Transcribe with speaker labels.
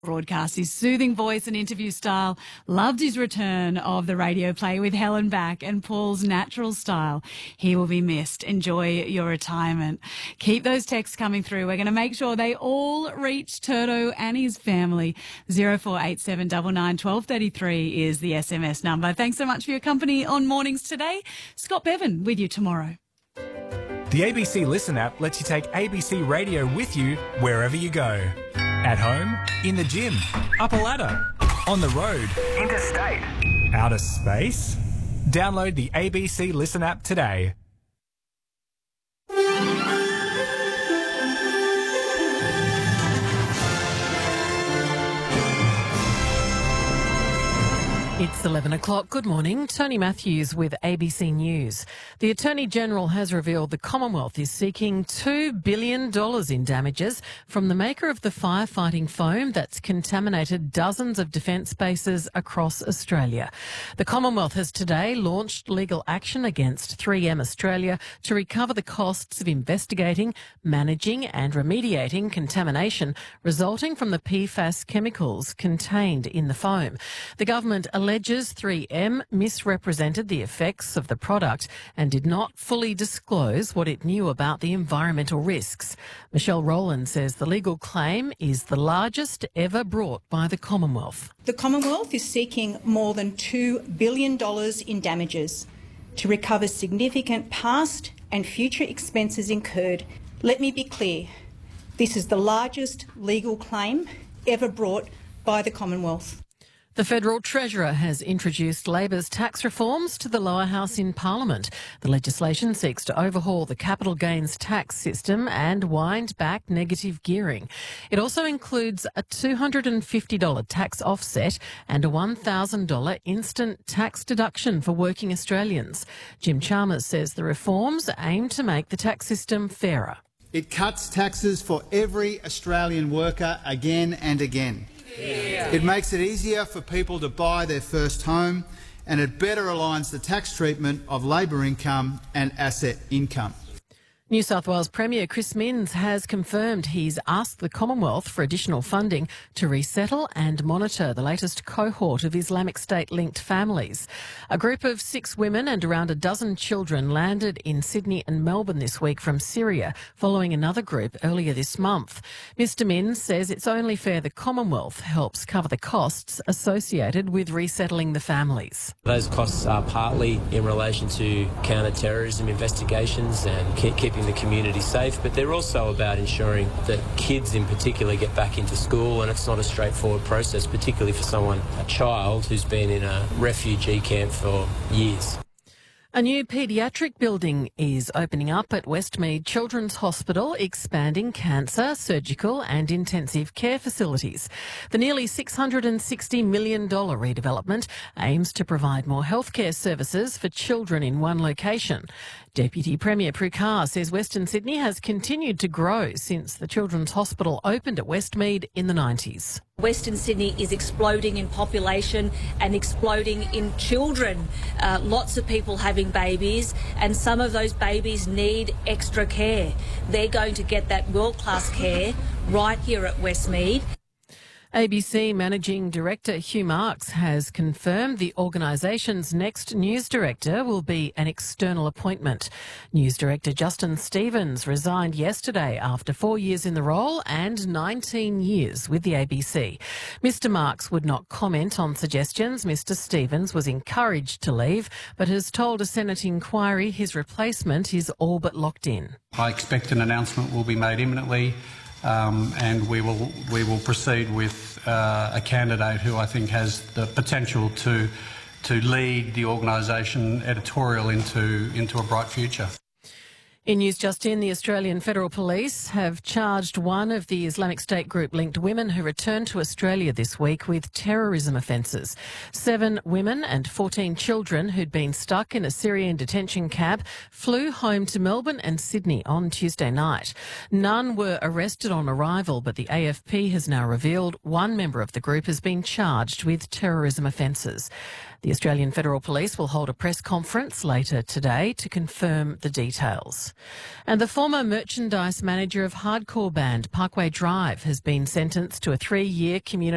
Speaker 1: Broadcast his soothing voice and interview style, loved his return of the radio play with Helen back and Paul's natural style. He will be missed. Enjoy your retirement. Keep those texts coming through. We're going to make sure they all reach Turdo and his family. 0487 99 1233 is the SMS number. Thanks so much for your company on Mornings today. Scott Bevan with you tomorrow.
Speaker 2: The ABC Listen app lets you take ABC Radio with you wherever you go. At home, in the gym, up a ladder, on the road, interstate, outer space. Download the ABC Listen app today.
Speaker 3: It's 11 o'clock. Good morning. Tony Matthews with ABC News. The Attorney-General has revealed the Commonwealth is seeking $2 billion in damages from the maker of the firefighting foam that's contaminated dozens of defence bases across Australia. The Commonwealth has today launched legal action against 3M Australia to recover the costs of investigating, managing and remediating contamination resulting from the PFAS chemicals contained in the foam. The government alleges 3M misrepresented the effects of the product and did not fully disclose what it knew about the environmental risks. Michelle Rowland says the legal claim is the largest ever brought by the Commonwealth.
Speaker 4: The Commonwealth is seeking more than $2 billion in damages to recover significant past and future expenses incurred. Let me be clear, this is the largest legal claim ever brought by the Commonwealth.
Speaker 3: The Federal Treasurer has introduced Labor's tax reforms to the lower house in Parliament. The legislation seeks to overhaul the capital gains tax system and wind back negative gearing. It also includes a $250 tax offset and a $1,000 instant tax deduction for working Australians. Jim Chalmers says the reforms aim to make the tax system fairer.
Speaker 5: It cuts taxes for every Australian worker again and again. Yeah. It makes it easier for people to buy their first home, and it better aligns the tax treatment of labour income and asset income.
Speaker 3: New South Wales Premier Chris Minns has confirmed he's asked the Commonwealth for additional funding to resettle and monitor the latest cohort of Islamic State-linked families. A group of 6 women and around a dozen children landed in Sydney and Melbourne this week from Syria, following another group earlier this month. Mr Minns says it's only fair the Commonwealth helps cover the costs associated with resettling the families.
Speaker 6: Those costs are partly in relation to counter-terrorism investigations and keeping the community safe, but they're also about ensuring that kids in particular get back into school, and it's not a straightforward process, particularly for a child who's been in a refugee camp for years.
Speaker 3: A new paediatric building is opening up at Westmead Children's Hospital, expanding cancer, surgical and intensive care facilities. The nearly $660 million redevelopment aims to provide more healthcare services for children in one location. Deputy Premier Prue Carr says Western Sydney has continued to grow since the Children's Hospital opened at Westmead in the 90s.
Speaker 7: Western Sydney is exploding in population and exploding in children. Lots of people having babies, and some of those babies need extra care. They're going to get that world-class care right here at Westmead.
Speaker 3: ABC Managing Director Hugh Marks has confirmed the organisation's next news director will be an external appointment. News Director Justin Stevens resigned yesterday after 4 years in the role and 19 years with the ABC. Mr Marks would not comment on suggestions. Mr Stevens was encouraged to leave, but has told a Senate inquiry his replacement is all but locked in.
Speaker 8: I expect an announcement will be made imminently. And we will proceed with a candidate who I think has the potential to lead the organisation editorial into a bright future.
Speaker 3: In news just in, the Australian Federal Police have charged one of the Islamic State group linked women who returned to Australia this week with terrorism offences. 7 women and 14 children who'd been stuck in a Syrian detention camp flew home to Melbourne and Sydney on Tuesday night. None were arrested on arrival, but the AFP has now revealed one member of the group has been charged with terrorism offences. The Australian Federal Police will hold a press conference later today to confirm the details. And the former merchandise manager of hardcore band Parkway Drive has been sentenced to a 3-year community